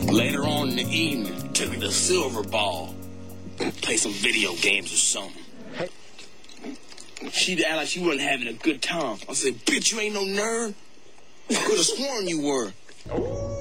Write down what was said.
Later on in the evening, took her to Silver Ball. Play some video games or something. Hey. She'd act like she wasn't having a good time. I said, bitch, you ain't no nerd. I could have sworn you were. Oh.